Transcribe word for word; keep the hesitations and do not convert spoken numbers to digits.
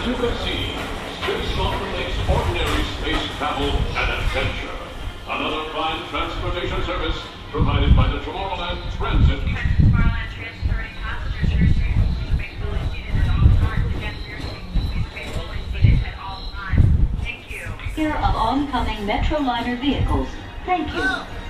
As you can see, Space makes ordinary space travel an adventure. Another fine transportation service provided by the Tomorrowland Transit. Tomorrowland transferring passengers here soon. Please remain fully seated at all times. Again, here soon. Please remain fully seated at all times. Thank you. Here of oncoming Metroliner vehicles. Thank you.